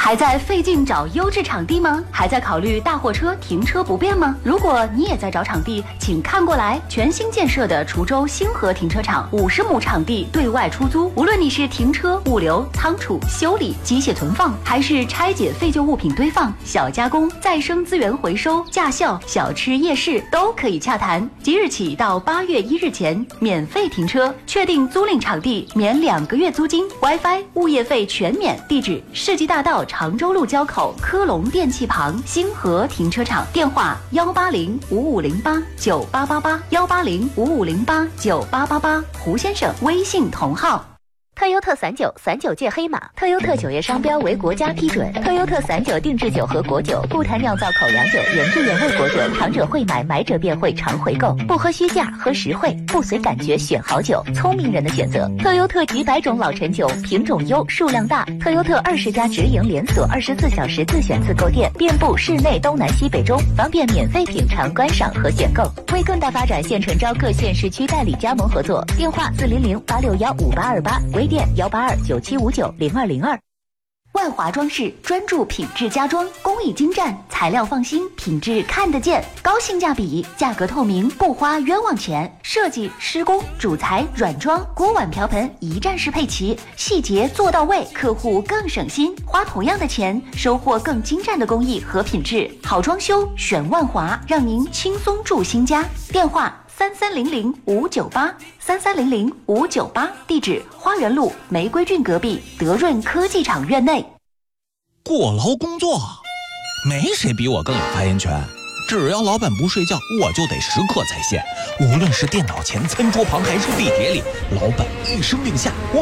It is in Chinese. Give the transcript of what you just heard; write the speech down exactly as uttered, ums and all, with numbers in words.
还在费劲找优质场地吗？还在考虑大货车停车不便吗？如果你也在找场地，请看过来，全新建设的滁州星河停车场，五十亩场地对外出租。无论你是停车、物流、仓储、修理、机械存放，还是拆解废旧物品堆放、小加工、再生资源回收、驾校、小吃夜市，都可以洽谈。即日起到八月一日前，免费停车，确定租赁场地免两个月租金 ，WiFi、物业费全免。地址：世纪大道常州路交口科龙电器旁星河停车场，电话：幺八零五五零八九八八八幺八零五五零八九八八八。胡先生微信同号。 特优特散酒，散酒界黑马。特优特酒业商标为国家批准。特优特散酒定制酒和果酒，不谈酿造口粮酒，原汁原味果酒，尝者会买，买者便会常回购。不喝虚价，喝实惠，不随感觉选好酒，聪明人的选择。特优特几百种老陈酒，品种优，数量大。特优特二十家直营连锁，二十四小时自选自购店，遍布市内东南西北中，方便免费品尝、观赏和选购。为更大发展，现诚招各县市区代理加盟合作。电话：四零零八六幺五八二八。微店幺八二九七五九零二零二。 万华装饰专注品质家装，工艺精湛，材料放心，品质看得见，高性价比，价格透明，不花冤枉钱。设计、施工、主材、软装、锅碗瓢盆一站式配齐，细节做到位，客户更省心，花同样的钱，收获更精湛的工艺和品质。好装修选万华，让您轻松住新家。电话：三三零零五九八三三零零五九八，地址：花园路玫瑰郡隔壁德润科技厂院内。 过劳工作，没谁比我更有发言权。只要老板不睡觉，我就得时刻在线。无论是电脑前、餐桌旁，还是地铁里，老板一声令下，我